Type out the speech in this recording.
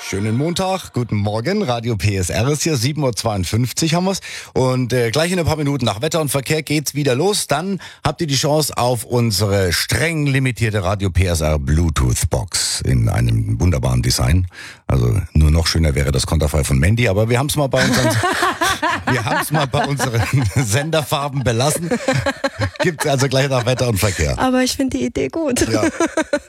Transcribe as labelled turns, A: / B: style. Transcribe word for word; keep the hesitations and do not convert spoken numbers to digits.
A: Schönen Montag, guten Morgen, Radio P S R ist hier, sieben Uhr zweiundfünfzig haben wir's und äh, gleich in ein paar Minuten nach Wetter und Verkehr geht's wieder los. Dann habt ihr die Chance auf unsere streng limitierte Radio P S R Bluetooth Box in einem wunderbaren Design. Also nur noch schöner wäre das Konterfei von Mandy, aber wir haben's mal bei unseren, wir haben's mal bei unseren Senderfarben belassen. Gibt's also gleich nach Wetter und Verkehr.
B: Aber ich finde die Idee gut.
A: Ja.